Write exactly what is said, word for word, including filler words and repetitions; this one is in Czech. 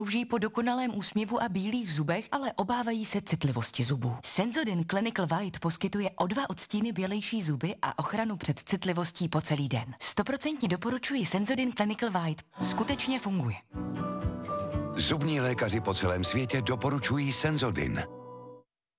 Touží po dokonalém úsměvu a bílých zubech, ale obávají se citlivosti zubů. Senzodin Clinical White poskytuje o dva odstíny bělejší zuby a ochranu před citlivostí po celý den. Stoprocentně doporučuji Senzodin Clinical White. Skutečně funguje. Zubní lékaři po celém světě doporučují Senzodin.